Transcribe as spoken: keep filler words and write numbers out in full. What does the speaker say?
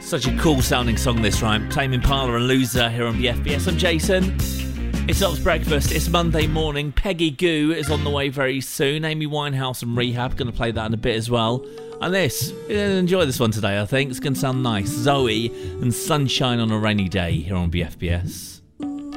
Such a cool sounding song this, right? Tame Impala and Loser here on B F B S. I'm Jason. It's Ops Breakfast. It's Monday morning. Peggy Gou is on the way very soon. Amy Winehouse and Rehab, going to play that in a bit as well. And this, you're going to enjoy this one today, I think. It's going to sound nice. Zoe and Sunshine on a Rainy Day here on B F B S.